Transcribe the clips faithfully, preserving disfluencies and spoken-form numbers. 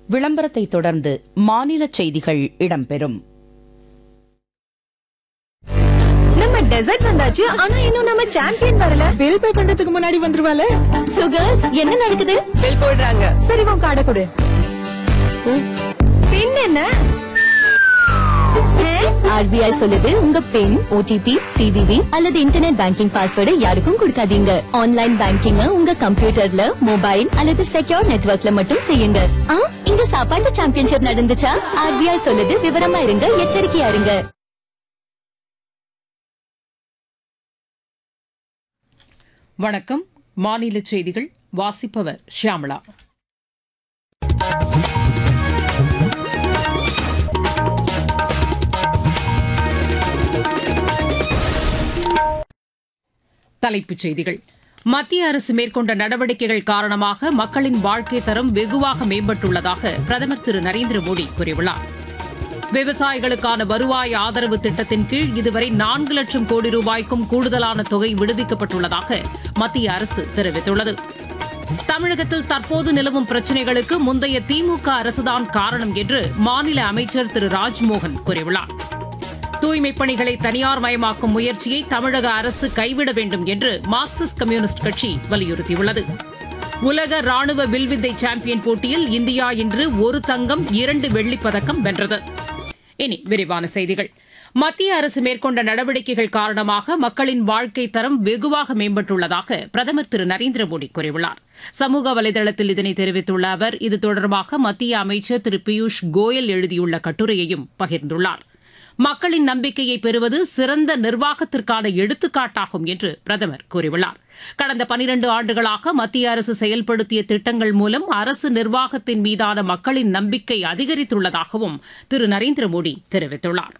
விளம்பரத்தை தொடர்ந்து மாநில செய்திகள் இடம்பெறும். நம்ம டெசர்ட் வந்தாச்சு, ஆனா இன்னும் நம்ம சாம்பியன் வரல. பில் பே பண்றதுக்கு முன்னாடி வந்துருவால. சோ गर्ल्स என்ன நடக்குது? பில் போடுறாங்க. சரி உன் கார்டை கொடு. பின் என்ன? ஆர்பிஐ சொல்லுது உங்க பின், ஓடிபி, சிவிவி அல்லது இன்டர்நெட் பேங்கிங் பாஸ்வேர்டு யாருக்கும் கொடுக்காதீங்க. ஆன்லைன் பேங்கிங் உங்க கம்ப்யூட்டர்ல, மொபைல் அல்லது செக்யூர் நெட்வொர்க்ல மட்டும் செய்யுங்க. ஆ, இங்க சாப்பாட்டு சாம்பியன்ஷிப் நடந்துச்சா? ஆர்பிஐ சொல்லுது விவரமா இருங்க, எச்சரிக்கையா இருங்க. வணக்கம். மாநில செய்திகள் வாசிப்பவர் ஷியாமளா. தலைப்புச் செய்திகள். மத்திய அரசு மேற்கொண்ட நடவடிக்கைகள் காரணமாக மக்களின் வாழ்க்கை தரம் வெகுவாக மேம்பட்டுள்ளதாக பிரதமர் திரு நரேந்திர மோடி கூறியுள்ளார். விவசாயிகளுக்கான வருவாய் ஆதரவு திட்டத்தின் கீழ் இதுவரை நான்கு லட்சம் கோடி ரூபாய்க்கும் கூடுதலான தொகை விடுவிக்கப்பட்டுள்ளதாக மத்திய அரசு தெரிவித்துள்ளது. தமிழகத்தில் தற்போது நிலவும் பிரச்சினைகளுக்கு முந்தைய திமுக அரசுதான் காரணம் என்று மாநில அமைச்சர் திரு ராஜ்மோகன் கூறியுள்ளார். தூய்மைப் பணிகளை தனியார் மயமாக்கும் முயற்சியை தமிழக அரசு கைவிட வேண்டும் என்று மார்க்சிஸ்ட் கம்யூனிஸ்ட் கட்சி வலியுறுத்தியுள்ளது. உலக ராணுவ வில்வித்தை சாம்பியன் போட்டியில் இந்தியா இன்று ஒரு தங்கம், இரண்டு வெள்ளிப் பதக்கம் வென்றது. இனி விரிவான செய்திகள். மத்திய அரசு மேற்கொண்ட நடவடிக்கைகள் காரணமாக மக்களின் வாழ்க்கை தரம் வெகுவாக மேம்பட்டுள்ளதாக பிரதமர் திரு நரேந்திர மோடி கூறியுள்ளார். சமூக வலைதளத்தில் இதனை தெரிவித்துள்ள அவர் இது தொடர்பாக மத்திய அமைச்சர் திரு பியூஷ் கோயல் எழுதியுள்ள கட்டுரையையும் பகிர்ந்துள்ளார். மக்களின் நம்பிக்கையை பெறுவது சிறந்த நிர்வாகத்திற்கான எடுத்துக்காட்டாகும் என்று பிரதமர் கூறியுள்ளார். கடந்த பனிரண்டு ஆண்டுகளாக மத்திய அரசு செயல்படுத்திய திட்டங்கள் மூலம் அரசு நிர்வாகத்தின் மீதான மக்களின் நம்பிக்கை அதிகரித்துள்ளதாகவும் திரு நரேந்திர மோடி தெரிவித்துள்ளார்.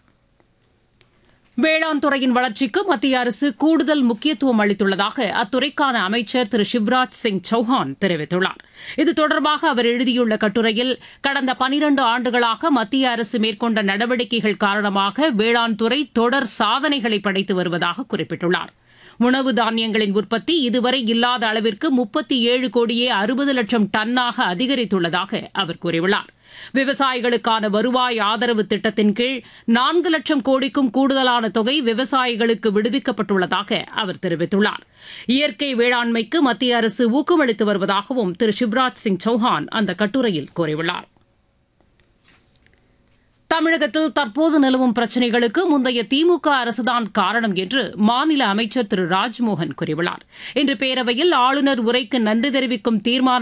வேளாண் துறையின் வளர்ச்சிக்கு மத்திய அரசு கூடுதல் முக்கியத்துவம் அளித்துள்ளதாக அத்துறைக்கான அமைச்சர் திரு சிவராஜ் சிங் சௌஹான் தெரிவித்துள்ளார். இது தொடர்பாக அவர் எழுதியுள்ள கட்டுரையில் கடந்த பனிரண்டு ஆண்டுகளாக மத்திய அரசு மேற்கொண்ட நடவடிக்கைகள் காரணமாக வேளாண் துறை தொடர் சாதனைகளை படைத்து வருவதாக குறிப்பிட்டுள்ளார். உணவு தானியங்களின் உற்பத்தி இதுவரை இல்லாத அளவிற்கு முப்பத்தி ஏழு கோடியே அறுபது லட்சம் டன்னாக அதிகரித்துள்ளதாக அவர் கூறியுள்ளார். விவசாயிகளுக்கான வருவாய் ஆதரவு திட்டத்தின் கீழ் நான்கு லட்சம் கோடிக்கும் கூடுதலான தொகை விவசாயிகளுக்கு விடுவிக்கப்பட்டுள்ளதாக அவர் தெரிவித்துள்ளார். இயற்கை வேளாண்மைக்கு மத்திய அரசு ஊக்கமளித்து வருவதாகவும் திரு சிவராஜ் சிங் சௌஹான் அந்த கட்டுரையில் கூறியுள்ளார். தமிழகத்தில் தற்போது நிலவும் பிரச்சினைகளுக்கு முந்தைய திமுக அரசுதான் காரணம் என்று மாநில அமைச்சர் திரு ராஜ்மோகன் கூறியுள்ளார். இன்று பேரவையில் ஆளுநர் உரைக்கு நன்றி தெரிவிக்கும் தீர்மானம்